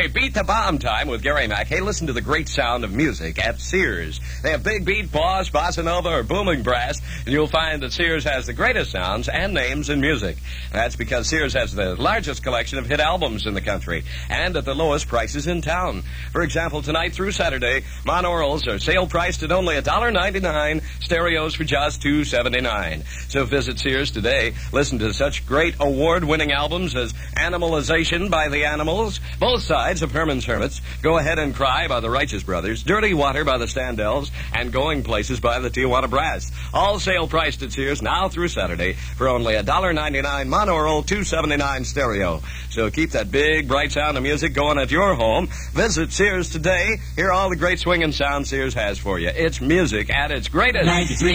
Hey, beat the bomb time with Gary Mack. Hey, listen to the great sound of music at Sears. They have big beat, boss, bossa nova, or booming brass, and you'll find that Sears has the greatest sounds and names in music. That's because Sears has the largest collection of hit albums in the country and at the lowest prices in town. For example, tonight through Saturday, monorails are sale priced at only $1.99, stereos for just $2.79. So visit Sears today. Listen to such great award-winning albums as Animalization by the Animals, Both Sides of Herman's Hermits, Go Ahead and Cry by the Righteous Brothers, Dirty Water by the Standells, and Going Places by the Tijuana Brass. All sale priced at Sears now through Saturday for only $1.99 monaural, $2.79 stereo. So keep that big, bright sound of music going at your home. Visit Sears today. Hear all the great swinging sound Sears has for you. It's music at its greatest. 93.